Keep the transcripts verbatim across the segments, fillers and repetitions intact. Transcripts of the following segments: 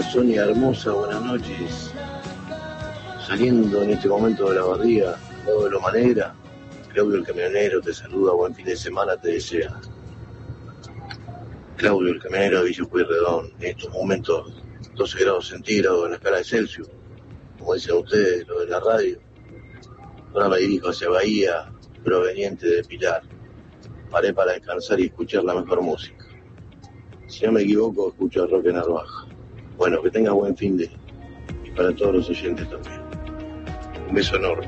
Sonia hermosa, buenas noches. Saliendo en este momento de la barriga, al lado de Loma Negra, Claudio el camionero te saluda, buen fin de semana te desea. Claudio el camionero de Villa Pueyrredón, en estos momentos doce grados centígrados en la escala de Celsius, como dicen ustedes, lo de la radio. Ahora me dirijo hacia Bahía, proveniente de Pilar. Paré para descansar y escuchar la mejor música. Si no me equivoco, escucho a Roque Narvaja. Bueno, que tenga buen fin de... y para todos los oyentes también. Un beso enorme.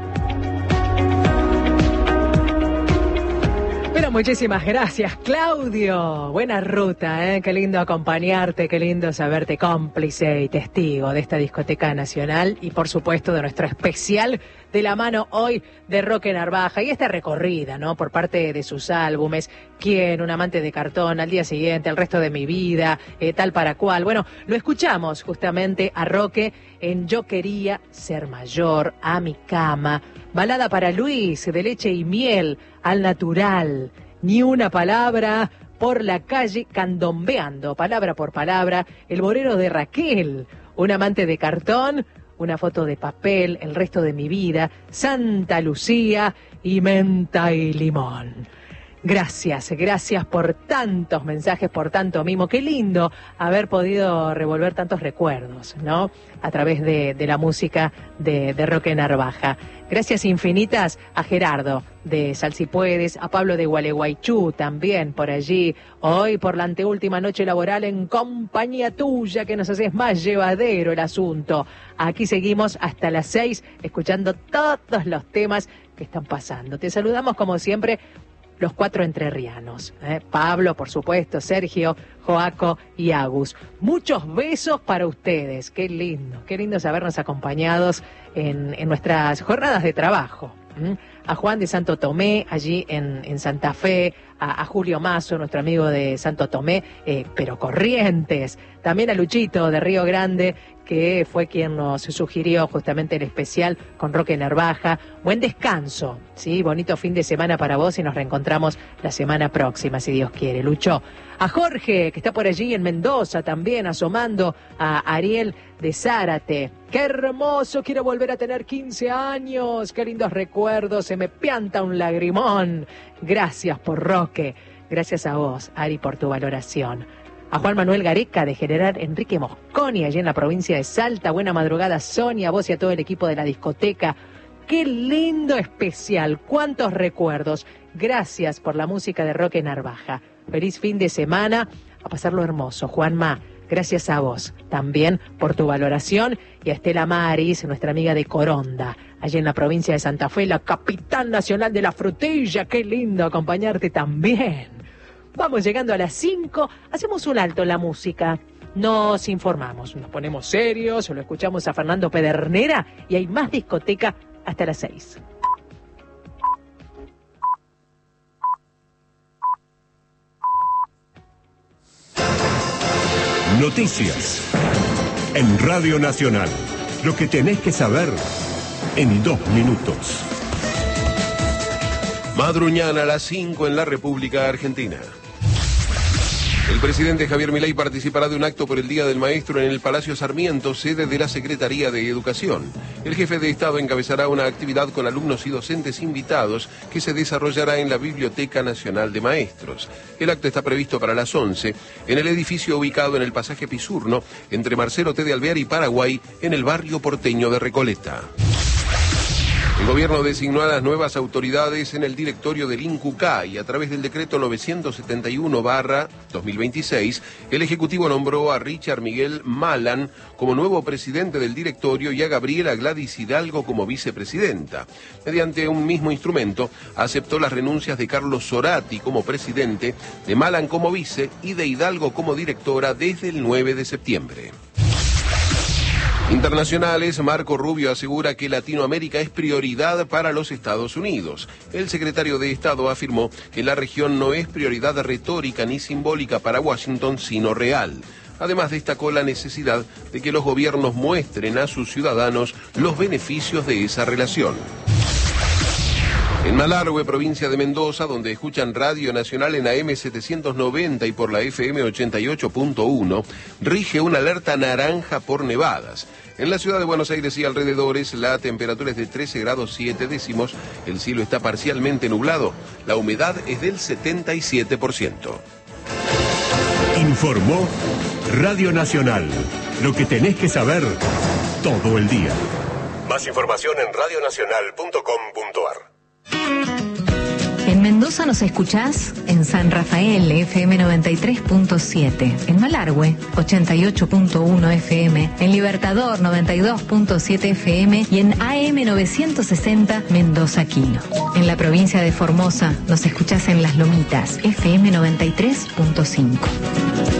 Bueno, muchísimas gracias, Claudio. Buena ruta, ¿eh? Qué lindo acompañarte, qué lindo saberte cómplice y testigo de esta discoteca nacional y, por supuesto, de nuestro especial de la mano hoy de Roque Narvaja y esta recorrida, ¿no? Por parte de sus álbumes, Quién, Un amante de cartón, Al día siguiente, El resto de mi vida, eh, Tal para cual. Bueno, lo escuchamos justamente a Roque en Yo quería ser mayor, A mi cama, Balada para Luis, De leche y miel, Al natural, Ni una palabra, Por la calle candombeando, palabra por palabra, El bolero de Raquel, Un amante de cartón, Una foto de papel, El resto de mi vida, Santa Lucía y Menta y limón. Gracias, gracias por tantos mensajes, por tanto mimo. Qué lindo haber podido revolver tantos recuerdos, ¿no? A través de, de la música de, de Roque Narvaja. Gracias infinitas a Gerardo de Sal Si Puedes, a Pablo de Gualeguaychú también por allí. Hoy por la anteúltima noche laboral en compañía tuya, que nos haces más llevadero el asunto. Aquí seguimos hasta las seis escuchando todos los temas que están pasando. Te saludamos como siempre los cuatro entrerrianos, ¿eh? Pablo, por supuesto, Sergio, Joaco y Agus. Muchos besos para ustedes. Qué lindo, qué lindo sabernos acompañados en, en nuestras jornadas de trabajo. ¿Mm? A Juan de Santo Tomé, allí en, en Santa Fe, a, a Julio Mazo, nuestro amigo de Santo Tomé, eh, pero Corrientes. También a Luchito de Río Grande, que fue quien nos sugirió justamente el especial con Roque Narvaja. Buen descanso, ¿sí? Bonito fin de semana para vos y nos reencontramos la semana próxima, si Dios quiere. Lucho. A Jorge, que está por allí en Mendoza también, asomando a Ariel de Zárate. ¡Qué hermoso! Quiero volver a tener quince años. ¡Qué lindos recuerdos! Se me pianta un lagrimón. Gracias por Roque. Gracias a vos, Ari, por tu valoración. A Juan Manuel Gareca de General Enrique Mosconi, allí en la provincia de Salta. Buena madrugada, Sonia, a vos y a todo el equipo de la discoteca. ¡Qué lindo especial! ¡Cuántos recuerdos! Gracias por la música de Roque Narvaja. Feliz fin de semana. A pasarlo hermoso, Juanma. Gracias a vos también por tu valoración. Y a Estela Maris, nuestra amiga de Coronda, allí en la provincia de Santa Fe, la capital nacional de la frutilla. ¡Qué lindo acompañarte también! Vamos llegando a las cinco, hacemos un alto en la música, nos informamos, nos ponemos serios, lo escuchamos a Fernando Pedernera y hay más discoteca hasta las seis. Noticias en Radio Nacional. Lo que tenés que saber en dos minutos. Madruñana a las cinco en la República Argentina. El presidente Javier Milei participará de un acto por el Día del Maestro en el Palacio Sarmiento, sede de la Secretaría de Educación. El jefe de Estado encabezará una actividad con alumnos y docentes invitados que se desarrollará en la Biblioteca Nacional de Maestros. El acto está previsto para las once en el edificio ubicado en el pasaje Pisurno, entre Marcelo T. de Alvear y Paraguay, en el barrio porteño de Recoleta. El gobierno designó a las nuevas autoridades en el directorio del INCUCA y a través del decreto novecientos setenta y uno barra dos mil veintiséis, el Ejecutivo nombró a Richard Miguel Malan como nuevo presidente del directorio y a Gabriela Gladys Hidalgo como vicepresidenta. Mediante un mismo instrumento, aceptó las renuncias de Carlos Zorati como presidente, de Malan como vice y de Hidalgo como directora desde el nueve de septiembre. Internacionales, Marco Rubio asegura que Latinoamérica es prioridad para los Estados Unidos. El secretario de Estado afirmó que la región no es prioridad retórica ni simbólica para Washington, sino real. Además, destacó la necesidad de que los gobiernos muestren a sus ciudadanos los beneficios de esa relación. En Malargüe, provincia de Mendoza, donde escuchan Radio Nacional en A M setecientos noventa y por la F M ochenta y ocho punto uno, rige una alerta naranja por nevadas. En la ciudad de Buenos Aires y alrededores, la temperatura es de trece grados siete décimos, el cielo está parcialmente nublado, la humedad es del setenta y siete por ciento. Informó Radio Nacional, lo que tenés que saber todo el día. Más información en radio nacional punto com punto ar. En Mendoza nos escuchás en San Rafael, F M noventa y tres punto siete, en Malargüe, ochenta y ocho punto uno F M, en Libertador, noventa y dos punto siete F M y en A M novecientos sesenta Mendoza Quino. En la provincia de Formosa nos escuchás en Las Lomitas, F M noventa y tres punto cinco.